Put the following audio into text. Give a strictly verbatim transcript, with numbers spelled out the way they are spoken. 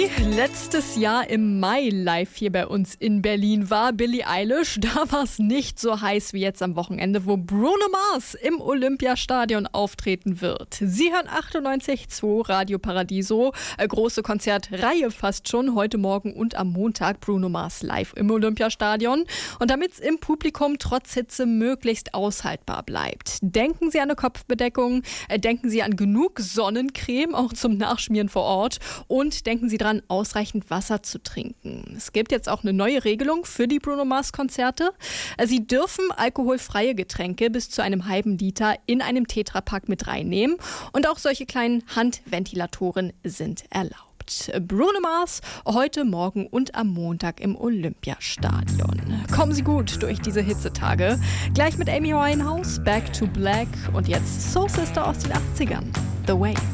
die letztes Jahr im Mai live hier bei uns in Berlin war, Billie Eilish, da war es nicht so heiß wie jetzt am Wochenende, wo Bruno Mars im Olympiastadion auftreten wird. Sie hören achtundneunzig Komma zwei Radio Paradiso, eine große Konzertreihe fast schon, heute Morgen und am Montag Bruno Mars live im Olympiastadion. Und damit es im Publikum trotz Hitze möglichst aushaltbar bleibt, denken Sie an eine Kopfbedeckung, denken Sie an genug Sonnencreme, auch zum Nachschmieren vor Ort, und denken Sie dran, ausreichend Wasser zu trinken. Es gibt jetzt auch eine neue Regelung für die Bruno Mars Konzerte. Sie dürfen alkoholfreie Getränke bis zu einem halben Liter in einem Tetrapack mit reinnehmen und auch solche kleinen Handventilatoren sind erlaubt. Bruno Mars heute Morgen und am Montag im Olympiastadion. Kommen Sie gut durch diese Hitzetage. Gleich mit Amy Winehouse, Back to Black und jetzt Soul Sister aus den achtzigern. The Way.